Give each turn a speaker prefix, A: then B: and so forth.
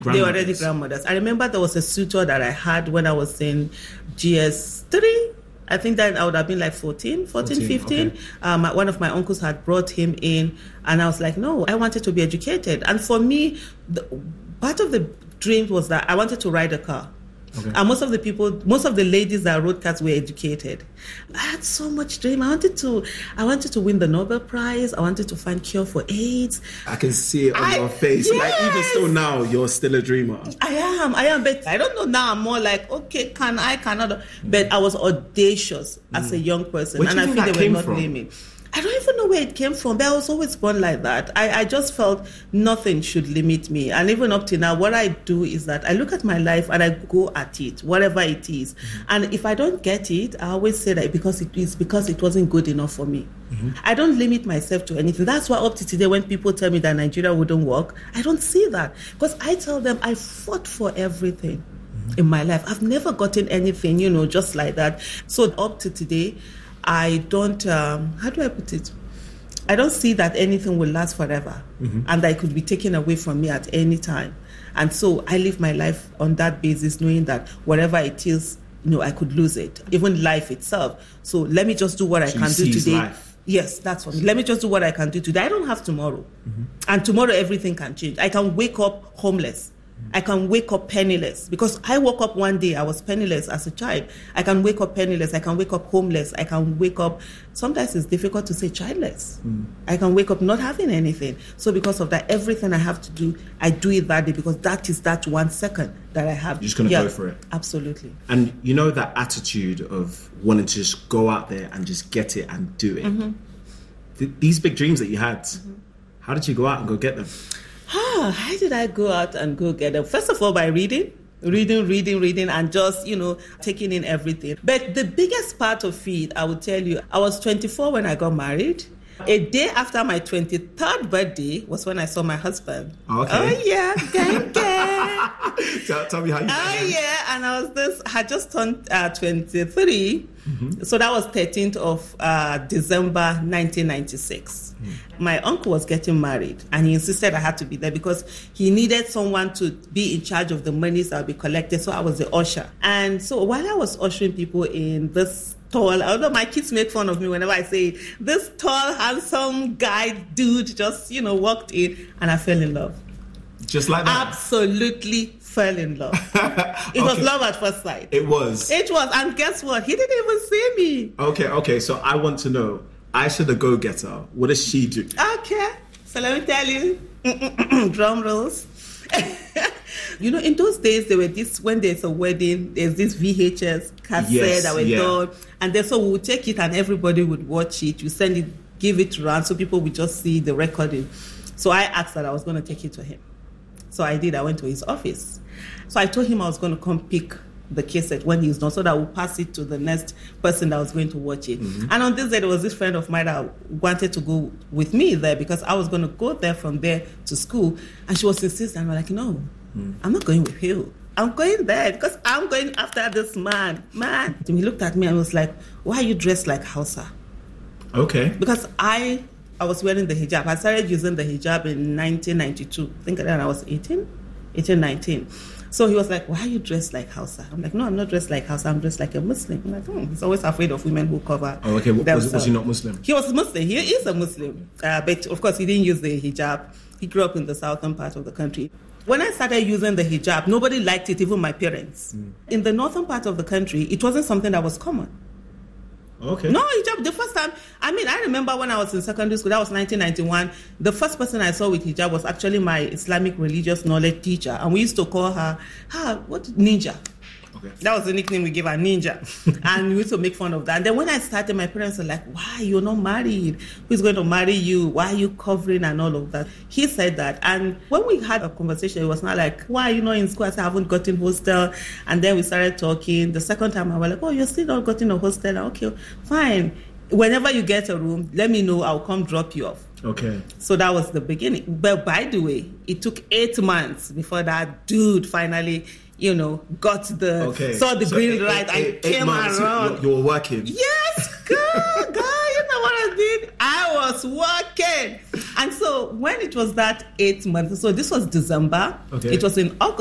A: They were already grandmothers. I remember there was a suitor that I had when I was in GS3. I think that I would have been like 14, 15. Okay. One of my uncles had brought him in, and I was like, no, I wanted to be educated. And for me, part of the dream was that I wanted to ride a car. Okay. And most of the ladies that rode cars were educated. I had so much dream. I wanted to win the Nobel Prize. I wanted to find cure for AIDS.
B: I can see it on your face. Yes. Like even still now, you're still a dreamer.
A: I am. But I don't know now. I'm more like, okay, cannot. But I was audacious as a young person, and I think they were not limit. I don't even know where it came from, but I was always born like that. I just felt nothing should limit me. And even up to now, what I do is that I look at my life and I go at it, whatever it is. Mm-hmm. And if I don't get it, I always say that because it wasn't good enough for me. Mm-hmm. I don't limit myself to anything. That's why up to today, when people tell me that Nigeria wouldn't work, I don't see that. Because I tell them I fought for everything in my life. I've never gotten anything, just like that. So up to today, I don't, how do I put it? I don't see that anything will last forever and that it could be taken away from me at any time. And so I live my life on that basis, knowing that whatever it is, I could lose it, even life itself. So let me just do what I can do today. Life. Yes, that's for me. Let me just do what I can do today. I don't have tomorrow. Mm-hmm. And tomorrow everything can change. I can wake up homeless. I can wake up penniless, because I woke up one day, I was penniless as a child. I can wake up penniless. I can wake up homeless. I can wake up, sometimes it's difficult to say childless. I can wake up not having anything. So because of that, everything I have to do, I do it that day, because that is that 1 second that I have.
B: You're just going to go for it.
A: Absolutely.
B: And that attitude of wanting to just go out there and just get it and do it. Mm-hmm. These big dreams that you had, how did you go out and go get them?
A: How did I go out and go get them? First of all, by reading, and just, taking in everything. But the biggest part of it, I would tell you, I was 24 when I got married. A day after my 23rd birthday was when I saw my husband.
B: Okay.
A: Oh, yeah. Gang.
B: Tell me how you met him.
A: Yeah. And I had just turned 23. Mm-hmm. So that was 13th of December, 1996. My uncle was getting married, and he insisted I had to be there because he needed someone to be in charge of the monies that would be collected. So I was the usher. And so while I was ushering people in, this tall, although my kids make fun of me whenever I say, this tall, handsome guy, dude, just, walked in, and I fell in love.
B: Just like that?
A: Absolutely fell in love. It was love at first sight.
B: It was?
A: It was. And guess what? He didn't even see me.
B: Okay. So I want to know, Aisha the go-getter, what does she do?
A: Okay. So let me tell you. Drum rolls. In those days, there were when there's a wedding, there's this VHS cassette that were done. And then so we would take it and everybody would watch it. You send it, give it around so people would just see the recording. So I asked that I was going to take it to him. So I did. I went to his office. So I told him I was going to come pick the cassette when he's done, so that I would pass it to the next person that was going to watch it. Mm-hmm. And on this day, there was this friend of mine that wanted to go with me there because I was going to go there from there to school. And she was insisting. I'm like, no, I'm not going with you. I'm going there because I'm going after this man. And he looked at me and was like, why are you dressed like Hausa?
B: Okay.
A: Because I was wearing the hijab. I started using the hijab in 1992. I think then I was 19. So he was like, why are you dressed like Hausa? I'm like, no, I'm not dressed like Hausa. I'm dressed like a Muslim. I'm like, he's always afraid of women who cover.
B: Oh, okay. Was he not Muslim?
A: He was Muslim. He is a Muslim. But of course, he didn't use the hijab. He grew up in the southern part of the country. When I started using the hijab, nobody liked it, even my parents. In the northern part of the country, it wasn't something that was common.
B: Okay.
A: No, hijab, the first time, I remember when I was in secondary school, that was 1991, the first person I saw with hijab was actually my Islamic religious knowledge teacher. And we used to call her Ninja. Okay. That was the nickname we gave her, Ninja. And we used to make fun of that. And then when I started, my parents were like, why? You're not married. Who's going to marry you? Why are you covering and all of that? He said that. And when we had a conversation, it was not like, why are you not in school? I said, I haven't gotten hostel. And then we started talking. The second time I was like, you're still not gotten a hostel? Okay, fine. Whenever you get a room, let me know. I'll come drop you off.
B: Okay.
A: So that was the beginning. But by the way, it took 8 months before that dude finally, got saw the green light and came around.
B: You were working.
A: Yes, girl, you know what I I was working. And so when it was that 8 months, so this was December.
B: Okay.
A: It was in August.